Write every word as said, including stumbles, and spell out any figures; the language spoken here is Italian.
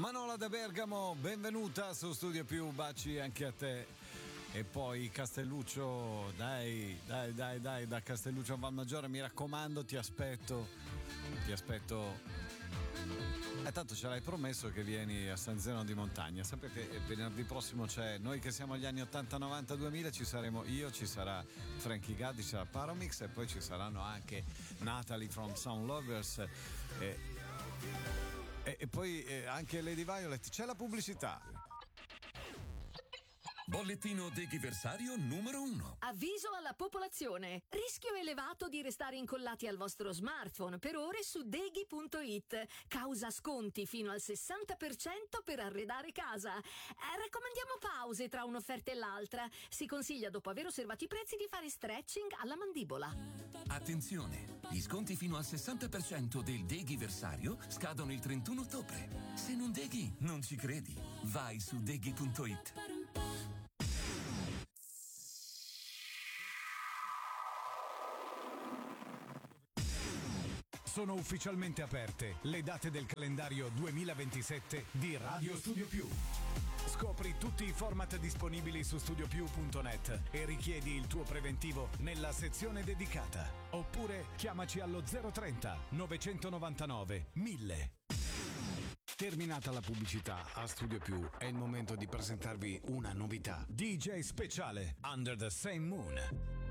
Manola da Bergamo, benvenuta su Studio Più, baci anche a te. E poi Castelluccio, dai, dai, dai, dai, da Castelluccio a Valmaggiore, mi raccomando, ti aspetto, ti aspetto. E tanto ce l'hai promesso che vieni a San Zeno di Montagna. Sapete, venerdì prossimo c'è, noi che siamo agli anni ottanta, novanta, duemila, ci saremo io, ci sarà Frankie Gaddi, ci sarà Paromix e poi ci saranno anche Natalie from Sound Lovers e, e, e poi eh, anche Lady Violet. C'è la pubblicità. Bollettino deghiversario numero uno. Avviso alla popolazione. Rischio elevato di restare incollati al vostro smartphone per ore su deghi punto it. Causa sconti fino al sessanta per cento per arredare casa. Eh, raccomandiamo pause tra un'offerta e l'altra. Si consiglia, dopo aver osservato i prezzi, di fare stretching alla mandibola. Attenzione! Gli sconti fino al sessanta per cento del deghiversario scadono il trentuno ottobre. Se non deghi, non ci credi. Vai su deghi punto it. Sono ufficialmente aperte le date del calendario duemilaventisette di Radio Studio Più. Scopri tutti i format disponibili su studio più punto net e richiedi il tuo preventivo nella sezione dedicata. Oppure chiamaci allo zero trenta novecentonovantanove mille. Terminata la pubblicità, a Studio Più è il momento di presentarvi una novità. D J speciale Under the Same Moon.